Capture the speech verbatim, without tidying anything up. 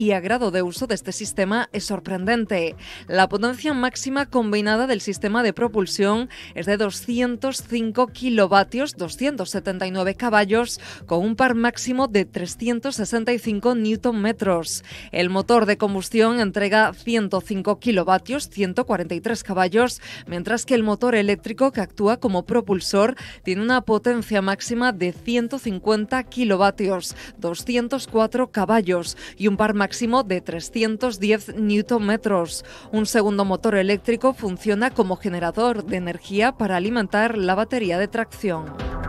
y a grado de uso de este sistema es sorprendente. La potencia máxima combinada del sistema de propulsión es de doscientos cinco kilovatios, doscientos setenta y nueve caballos, con un par máximo de trescientos sesenta y cinco newton-metros. El motor de combustión entrega ciento cinco kilovatios, ciento cuarenta y tres caballos, mientras que el motor eléctrico, que actúa como propulsor, tiene una potencia máxima de ciento cincuenta kilovatios, doscientos cuatro caballos y un par máximo de trescientos diez newton-metros. Un segundo motor eléctrico funciona como generador de energía para alimentar la batería de tracción.